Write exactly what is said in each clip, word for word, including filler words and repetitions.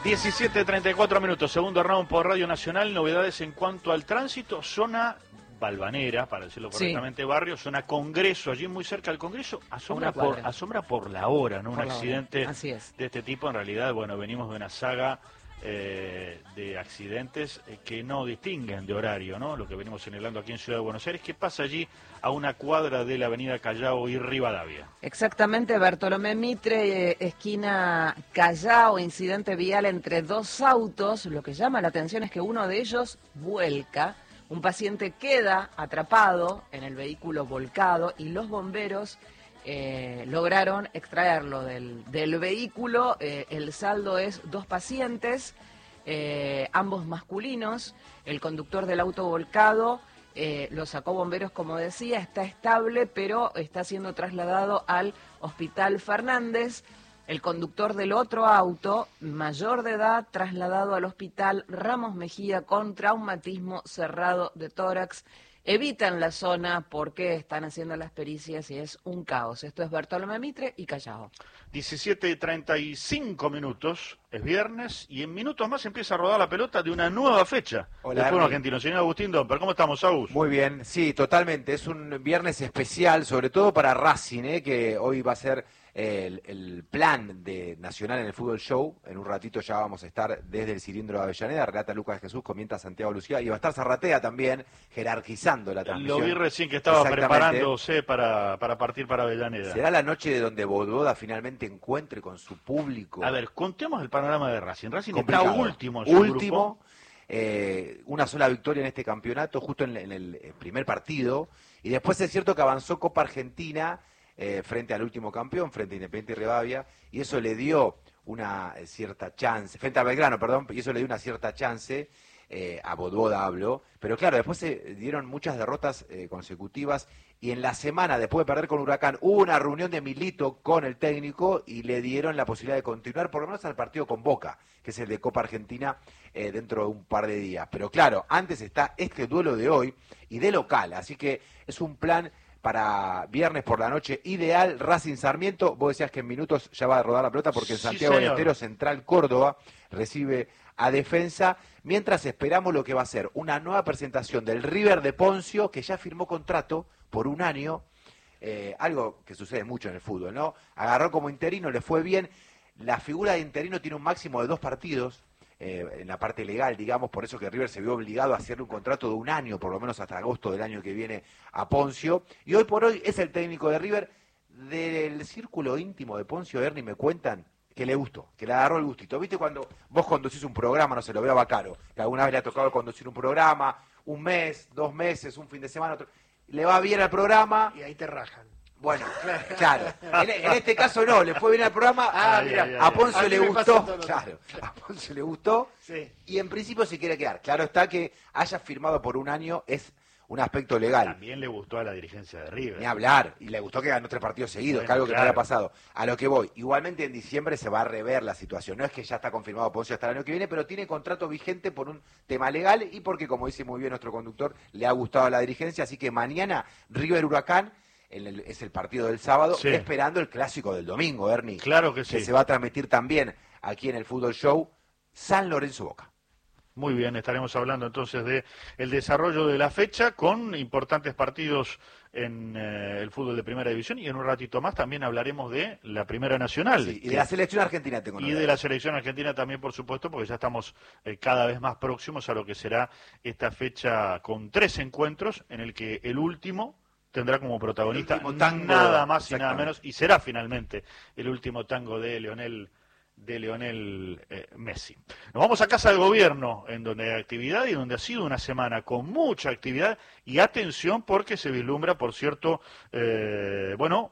diecisiete treinta y cuatro minutos, segundo round por Radio Nacional. Novedades en cuanto al tránsito. Zona Balvanera, para decirlo correctamente, sí. Barrio, zona Congreso, allí muy cerca del Congreso. Asombra, por, asombra por la hora, ¿no? Por Un accidente de este tipo. En realidad, bueno, venimos de una saga eh, de accidentes eh, que no distinguen de horario, ¿no? Lo que venimos señalando aquí en Ciudad de Buenos Aires. ¿Qué pasa allí a una cuadra de la avenida Callao y Rivadavia? Exactamente, Bartolomé Mitre, eh, esquina Callao, incidente vial entre dos autos. Lo que llama la atención es que uno de ellos vuelca. Un paciente queda atrapado en el vehículo volcado y los bomberos eh, lograron extraerlo del, del vehículo. Eh, el saldo es dos pacientes, eh, ambos masculinos. El conductor del auto volcado eh, lo sacó bomberos, como decía, está estable, pero está siendo trasladado al Hospital Fernández. El conductor del otro auto, mayor de edad, trasladado al Hospital Ramos Mejía con traumatismo cerrado de tórax. Evitan la zona porque están haciendo las pericias y es un caos. Esto es Bartolomé Mitre y Callao. diecisiete treinta y cinco minutos, es viernes, y en minutos más empieza a rodar la pelota de una nueva fecha. Hola, del fútbol argentino. Señor Agustín Domper, ¿cómo estamos, Agus? Muy bien, sí, totalmente. Es un viernes especial, sobre todo para Racing, ¿eh? Que hoy va a ser el, el plan de Nacional en el Fútbol Show. En un ratito ya vamos a estar desde el cilindro de Avellaneda. Relata Lucas Jesús, comenta Santiago Lucía, y va a estar Zarratea también, jerarquizando la transmisión. Lo vi recién que estaba preparándose para, para partir para Avellaneda. Será la noche de donde Bododa finalmente encuentre con su público. A ver, contemos el panorama de Racing. Racing Complicado. Está último en su Último, grupo. Eh, una sola victoria en este campeonato, justo en, en el primer partido. Y después es cierto que avanzó Copa Argentina eh, frente al último campeón, frente a Independiente Rivadavia, y eso le dio una eh, cierta chance, frente a Belgrano, perdón, y eso le dio una cierta chance. Eh, a Bododa hablo, pero claro, después se dieron muchas derrotas eh, consecutivas y en la semana, después de perder con Huracán, hubo una reunión de Milito con el técnico y le dieron la posibilidad de continuar, por lo menos al partido con Boca, que es el de Copa Argentina, eh, dentro de un par de días. Pero claro, antes está este duelo de hoy y de local, así que es un plan para viernes por la noche ideal. Racing Sarmiento, vos decías que en minutos ya va a rodar la pelota porque en Santiago del Estero, Central Córdoba recibe a Defensa, mientras esperamos lo que va a ser una nueva presentación del River de Poncio, que ya firmó contrato por un año, eh, algo que sucede mucho en el fútbol, ¿no? Agarró como interino, le fue bien. La figura de interino tiene un máximo de dos partidos, eh, en la parte legal, digamos, por eso que River se vio obligado a hacerle un contrato de un año, por lo menos hasta agosto del año que viene, a Poncio, y hoy por hoy es el técnico de River. Del círculo íntimo de Poncio, Ernie, me cuentan que le gustó, que le agarró el gustito. ¿Viste cuando vos conducís un programa, no se lo veo a Bacaro, que alguna vez le ha tocado conducir un programa, un mes, dos meses, un fin de semana, otro, le va bien al programa y ahí te rajan? Bueno, claro, en, en este caso no, le fue bien al programa, ah, ay, mira, ay, ay, a Poncio ay, le ay, gustó, claro, a Poncio le gustó, sí. Y en principio se quiere quedar. Claro está que haya firmado por un año es un aspecto legal. También le gustó a la dirigencia de River. Ni hablar, y le gustó que ganó tres partidos seguidos, Bueno, que algo que claro. no había pasado. A lo que voy, igualmente en diciembre se va a rever la situación. No es que ya está confirmado Poncio hasta el año que viene, pero tiene contrato vigente por un tema legal y porque, como dice muy bien nuestro conductor, le ha gustado a la dirigencia. Así que mañana River Huracán en el, es el partido del sábado, sí. Esperando el clásico del domingo, Ernie. Claro que sí. Que se va a transmitir también aquí en el Fútbol Show, San Lorenzo Boca. Muy bien, estaremos hablando entonces de el desarrollo de la fecha con importantes partidos en eh, el fútbol de Primera División, y en un ratito más también hablaremos de la Primera Nacional. Sí, y de la selección argentina tengo Y novedades. de la selección argentina también, por supuesto, porque ya estamos eh, cada vez más próximos a lo que será esta fecha con tres encuentros, en el que el último tendrá como protagonista tango, nada más y nada menos, y será finalmente el último tango de Lionel de Lionel eh, Messi. Nos vamos a Casa del Gobierno, en donde hay actividad y donde ha sido una semana con mucha actividad y atención porque se vislumbra, por cierto, eh, bueno,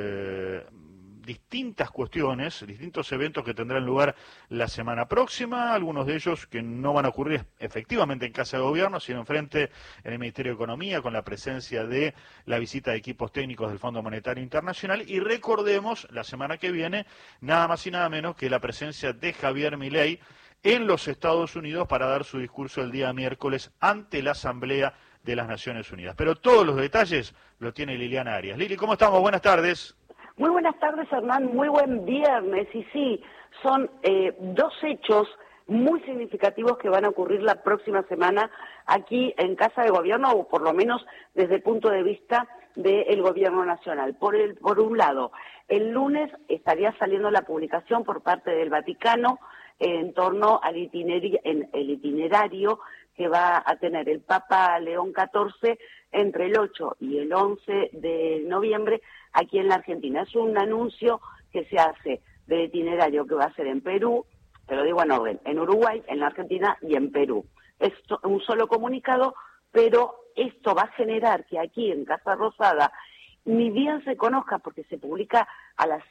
eh, distintas cuestiones, distintos eventos que tendrán lugar la semana próxima, algunos de ellos que no van a ocurrir efectivamente en Casa de Gobierno, sino enfrente en el Ministerio de Economía, con la presencia de la visita de equipos técnicos del Fondo Monetario Internacional, y recordemos, la semana que viene, nada más y nada menos que la presencia de Javier Milei en los Estados Unidos para dar su discurso el día miércoles ante la Asamblea de las Naciones Unidas. Pero todos los detalles los tiene Liliana Arias. Lili, ¿cómo estamos? Buenas tardes. Muy buenas tardes, Hernán, muy buen viernes, y sí, Son eh, dos hechos muy significativos que van a ocurrir la próxima semana aquí en Casa de Gobierno, o por lo menos desde el punto de vista del Gobierno Nacional. Por, el, por un lado, el lunes estaría saliendo la publicación por parte del Vaticano eh, en torno al itinerario, en, el itinerario que va a tener el Papa León catorce entre el ocho y el once de noviembre aquí en la Argentina. Es un anuncio que se hace del itinerario que va a ser en Perú, te lo digo en orden, en Uruguay, en la Argentina y en Perú. Es un solo comunicado, pero esto va a generar que aquí en Casa Rosada, ni bien se conozca, porque se publica a las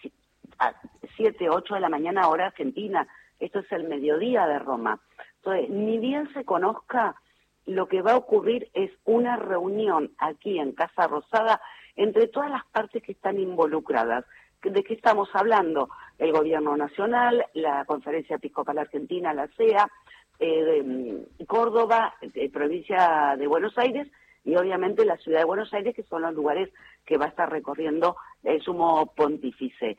siete, ocho de la mañana hora argentina, esto es el mediodía de Roma. Entonces, ni bien se conozca, lo que va a ocurrir es una reunión aquí en Casa Rosada entre todas las partes que están involucradas. ¿De qué estamos hablando? El Gobierno Nacional, la Conferencia Episcopal Argentina, la C E A, eh, de Córdoba, eh, provincia de Buenos Aires y obviamente la ciudad de Buenos Aires, que son los lugares que va a estar recorriendo el sumo pontífice.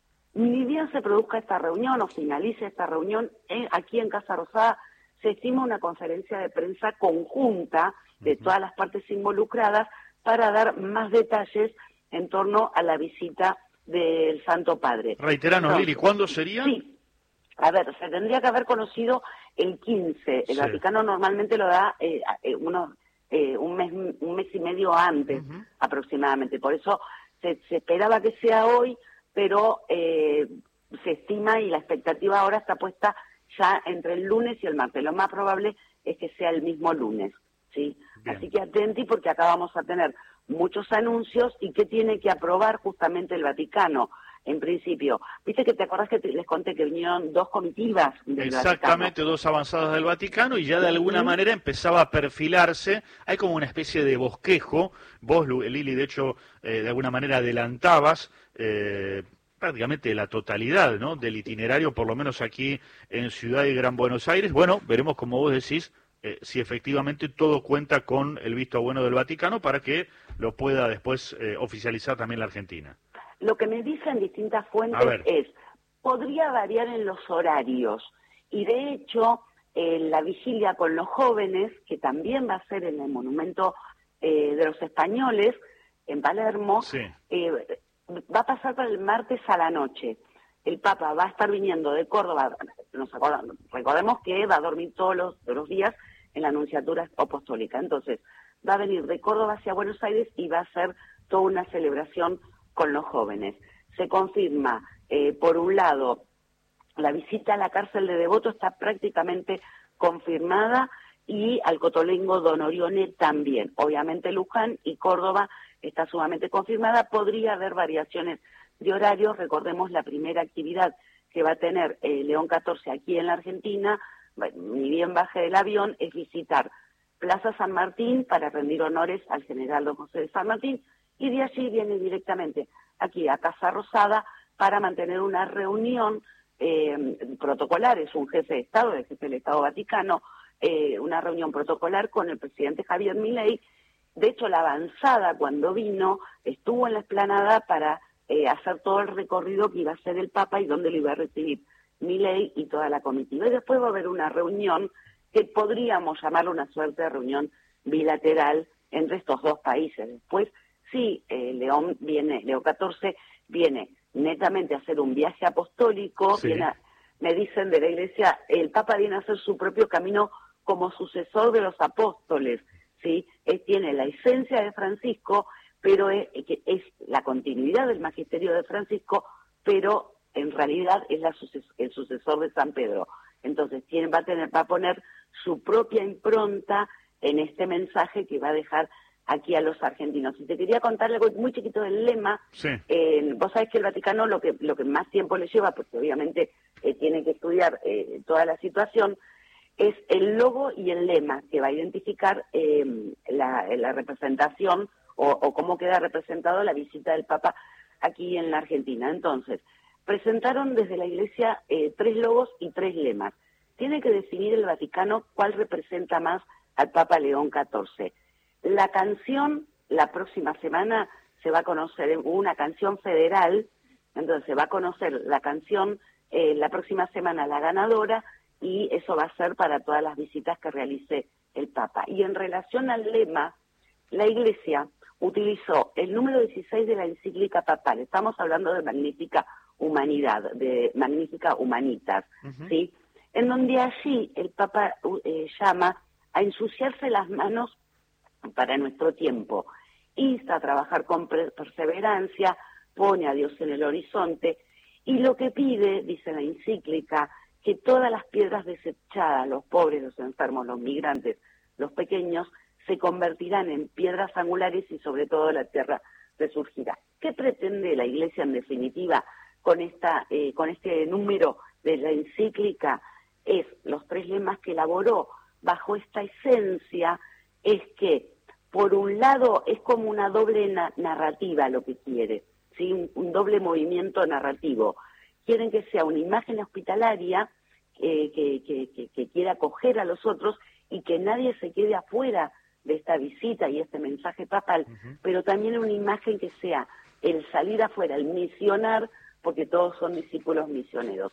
Ni bien se produzca esta reunión o finalice esta reunión, eh, aquí en Casa Rosada se estima una conferencia de prensa conjunta de todas las partes involucradas para dar más detalles en torno a la visita del Santo Padre. Reiteranos, no, Lili, ¿cuándo sería? Sí, a ver, se tendría que haber conocido el quince. El sí. Vaticano normalmente lo da eh, unos, eh, un, mes, un mes y medio antes, uh-huh. aproximadamente. Por eso se, se esperaba que sea hoy, pero eh, se estima y la expectativa ahora está puesta ya entre el lunes y el martes. Lo más probable es que sea el mismo lunes, ¿sí? Bien. Así que atenti porque acá vamos a tener muchos anuncios y que tiene que aprobar justamente el Vaticano. En principio, viste que te acordás que te, les conté que vinieron dos comitivas del Exactamente, Vaticano. Dos avanzadas del Vaticano y ya de alguna uh-huh. manera empezaba a perfilarse, hay como una especie de bosquejo, vos Lili de hecho eh, de alguna manera adelantabas eh, prácticamente la totalidad, ¿no?, del itinerario, por lo menos aquí en Ciudad y Gran Buenos Aires. Bueno, veremos como vos decís, eh, si efectivamente todo cuenta con el visto bueno del Vaticano para que lo pueda después eh, oficializar también la Argentina. Lo que me dicen distintas fuentes es, podría variar en los horarios, y de hecho, eh, la vigilia con los jóvenes, que también va a ser en el Monumento eh, de los Españoles, en Palermo, sí. eh, va a pasar para el martes a la noche. El Papa va a estar viniendo de Córdoba, nos acordamos, recordemos que va a dormir todos los, todos los días en la Nunciatura Apostólica, entonces va a venir de Córdoba hacia Buenos Aires y va a hacer toda una celebración con los jóvenes. Se confirma, eh, por un lado, la visita a la cárcel de Devoto está prácticamente confirmada y al Cotolengo Don Orione también. Obviamente Luján y Córdoba está sumamente confirmada. Podría haber variaciones de horarios. Recordemos la primera actividad que va a tener eh, León catorce aquí en la Argentina, ni bien baje del avión, es visitar Plaza San Martín para rendir honores al general don José de San Martín, y de allí viene directamente aquí a Casa Rosada para mantener una reunión eh, protocolar. Es un jefe de Estado, el jefe del Estado Vaticano, eh, una reunión protocolar con el presidente Javier Milei. De hecho, la avanzada cuando vino estuvo en la explanada para eh, hacer todo el recorrido que iba a hacer el Papa y donde lo iba a recibir Milei y toda la comitiva. Y después va a haber una reunión que podríamos llamarla una suerte de reunión bilateral entre estos dos países. Después, sí, eh, León viene, León catorce viene netamente a hacer un viaje apostólico, sí. viene a, me dicen de la Iglesia, el Papa viene a hacer su propio camino como sucesor de los apóstoles, ¿sí? Él tiene la esencia de Francisco, pero es, es la continuidad del magisterio de Francisco, pero en realidad es la suces, el sucesor de San Pedro. Entonces tiene, va a tener, va a poner su propia impronta en este mensaje que va a dejar aquí a los argentinos. Y te quería contar algo muy chiquito del lema. Sí. Eh, vos sabés que el Vaticano lo que lo que más tiempo le lleva, porque obviamente eh, tiene que estudiar eh, toda la situación, es el logo y el lema que va a identificar eh, la, la representación o, o cómo queda representado la visita del Papa aquí en la Argentina. Entonces, presentaron desde la Iglesia eh, tres logos y tres lemas. Tiene que definir el Vaticano cuál representa más al Papa León catorce. La canción, la próxima semana se va a conocer una canción federal, entonces se va a conocer la canción eh, la próxima semana la ganadora, y eso va a ser para todas las visitas que realice el Papa. Y en relación al lema, la Iglesia utilizó el número dieciséis de la encíclica papal. Estamos hablando de Magnífica Humanidad, de Magnífica Humanitas, uh-huh. ¿sí? En donde allí el Papa eh, llama a ensuciarse las manos para nuestro tiempo, insta a trabajar con perseverancia, pone a Dios en el horizonte, y lo que pide, dice la encíclica, que todas las piedras desechadas, los pobres, los enfermos, los migrantes, los pequeños, se convertirán en piedras angulares y sobre todo la tierra resurgirá. ¿Qué pretende la Iglesia en definitiva con esta, eh, con este número de la encíclica? Es los tres lemas que elaboró bajo esta esencia, es que por un lado es como una doble na- narrativa lo que quiere, ¿sí? un, un doble movimiento narrativo. Quieren que sea una imagen hospitalaria eh, que, que, que, que quiera acoger a los otros y que nadie se quede afuera de esta visita y este mensaje papal, uh-huh. pero también una imagen que sea el salir afuera, el misionar, porque todos son discípulos misioneros.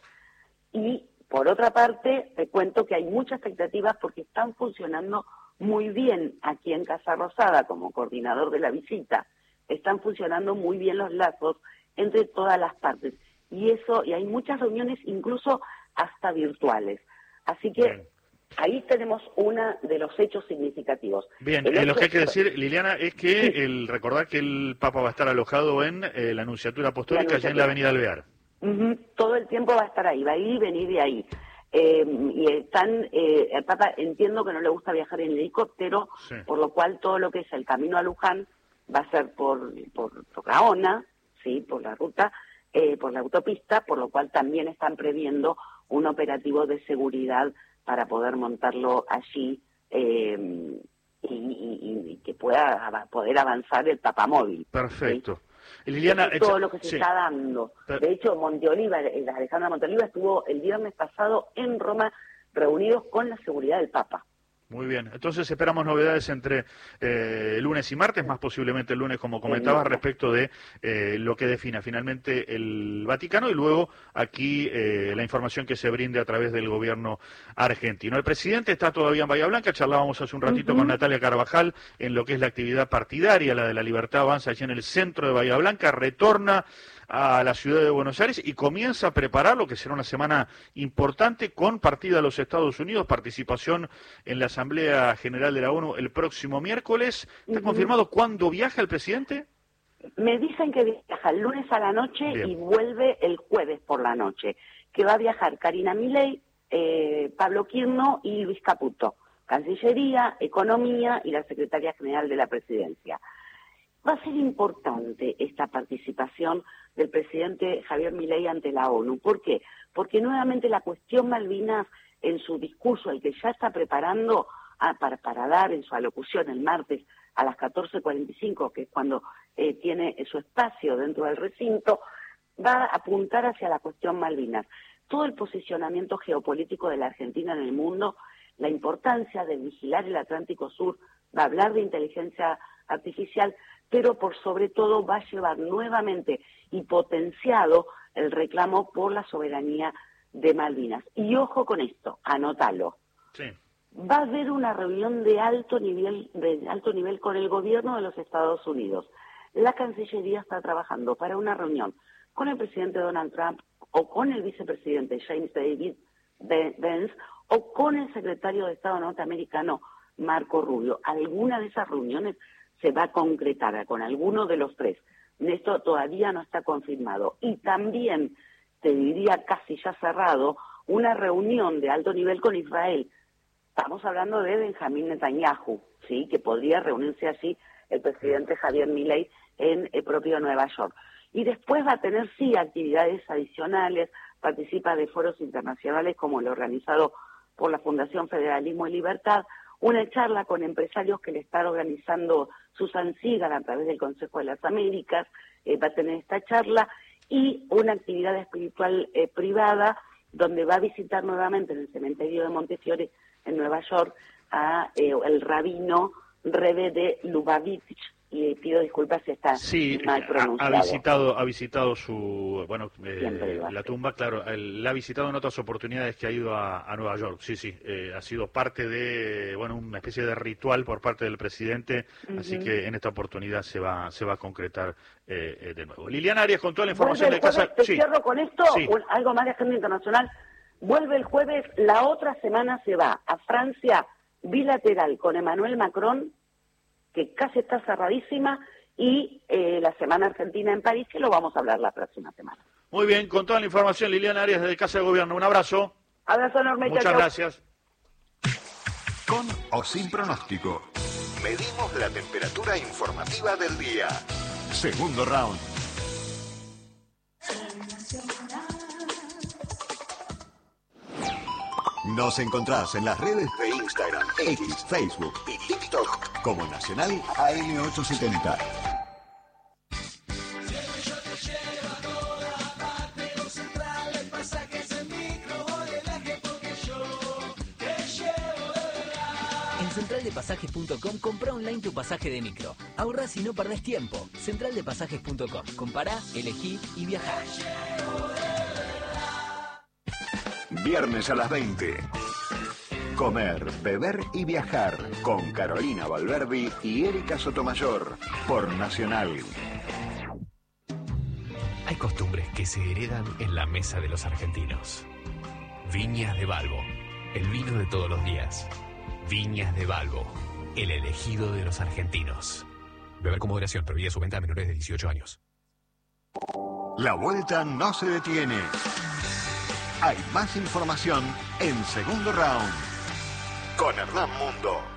Y por otra parte, te cuento que hay muchas expectativas porque están funcionando muy bien aquí en Casa Rosada como coordinador de la visita. Están funcionando muy bien los lazos entre todas las partes. Y eso, y hay muchas reuniones incluso hasta virtuales. Así que bien. Ahí tenemos uno de los hechos significativos. Bien, eh, lo que hay que decir, Liliana, es que sí. el recordar que el Papa va a estar alojado en eh, la Anunciatura Apostólica, la allá en la Avenida Alvear. Uh-huh. Todo el tiempo va a estar ahí, va a ir y venir de ahí. Eh, y están, eh, el Papa entiendo que no le gusta viajar en helicóptero, sí. por lo cual todo lo que es el camino a Luján va a ser por, por, por Gaona, sí, por la ruta, eh, por la autopista, por lo cual también están previendo un operativo de seguridad para poder montarlo allí eh, y, y, y que pueda poder avanzar el papamóvil. Perfecto. ¿Sí? Liliana, es todo lo que se sí. está dando. Pero... De hecho, Monteoliva, Alejandra Monteoliva estuvo el viernes pasado en Roma reunidos con la seguridad del Papa. Muy bien, entonces esperamos novedades entre eh, lunes y martes, más posiblemente el lunes, como comentabas, respecto de eh, lo que defina finalmente el Vaticano y luego aquí eh, la información que se brinde a través del gobierno argentino. El presidente está todavía en Bahía Blanca, charlábamos hace un ratito uh-huh. con Natalia Carvajal en lo que es la actividad partidaria, la de la Libertad Avanza allí en el centro de Bahía Blanca, retorna a la ciudad de Buenos Aires y comienza a preparar lo que será una semana importante con partida a los Estados Unidos, participación en la Asamblea General de la ONU el próximo miércoles. ¿Está uh-huh. confirmado cuándo viaja el presidente? Me dicen que viaja el lunes a la noche Bien. y vuelve el jueves por la noche, que va a viajar Karina Milei, eh, Pablo Quirno y Luis Caputo, Cancillería, Economía y la Secretaría General de la Presidencia. Va a ser importante esta participación del presidente Javier Milei ante la ONU. ¿Por qué? Porque nuevamente la cuestión Malvinas, en su discurso, el que ya está preparando a, para, para dar en su alocución el martes a las catorce cuarenta y cinco, que es cuando eh, tiene su espacio dentro del recinto, va a apuntar hacia la cuestión Malvinas. Todo el posicionamiento geopolítico de la Argentina en el mundo, la importancia de vigilar el Atlántico Sur, va a hablar de inteligencia artificial, pero por sobre todo va a llevar nuevamente y potenciado el reclamo por la soberanía de Malvinas. Y ojo con esto, anótalo. Sí. Va a haber una reunión de alto nivel, de alto nivel con el gobierno de los Estados Unidos. La Cancillería está trabajando para una reunión con el presidente Donald Trump o con el vicepresidente James David Vance o con el secretario de Estado norteamericano Marco Rubio. Alguna de esas reuniones se va a concretar con alguno de los tres. Esto todavía no está confirmado. Y también, te diría casi ya cerrado, una reunión de alto nivel con Israel. Estamos hablando de Benjamín Netanyahu, ¿sí? Que podría reunirse allí el presidente Javier Milei en el propio Nueva York. Y después va a tener, sí, actividades adicionales, participa de foros internacionales como el organizado por la Fundación Federalismo y Libertad, una charla con empresarios que le está organizando Susan Sigal a través del Consejo de las Américas, eh, va a tener esta charla, y una actividad espiritual eh, privada donde va a visitar nuevamente en el cementerio de Montefiore, en Nueva York, a eh, el rabino Rebbe de Lubavitch, y pido disculpas si está sí, mal pronunciado. Ha, ha visitado, ha visitado su, bueno, eh, la tumba, claro, él, la ha visitado en otras oportunidades que ha ido a, a Nueva York, sí, sí, eh, ha sido parte de, bueno, una especie de ritual por parte del presidente, uh-huh. Así que en esta oportunidad se va, se va a concretar eh, eh, de nuevo. Liliana Arias, con toda la información de casa. Te sí. cierro con esto, sí. un, algo más de agenda internacional. Vuelve el jueves, la otra semana se va a Francia, bilateral con Emmanuel Macron, que casi está cerradísima, y eh, la Semana Argentina en París, que lo vamos a hablar la próxima semana. Muy bien, con toda la información, Liliana Arias, desde Casa de Gobierno. Un abrazo. Abrazo enorme. Muchas chau, gracias. Con o sin pronóstico, medimos la temperatura informativa del día. Segundo round. Nos encontrás en las redes de Instagram, X, Facebook y TikTok como Nacional A M ochocientos setenta. En central de pasajes punto com compra online tu pasaje de micro. Ahorrás y no perdés tiempo. central de pasajes punto com. Compará, elegí y viajá. Viernes a las veinte. Comer, beber y viajar con Carolina Valverdi y Erika Sotomayor por Nacional. Hay costumbres que se heredan en la mesa de los argentinos. Viñas de Balbo, el vino de todos los días. Viñas de Balbo, el elegido de los argentinos. Beber con moderación, prohibida su venta a menores de dieciocho años. La vuelta no se detiene. Hay más información en Segundo Round con Hernán Mundo.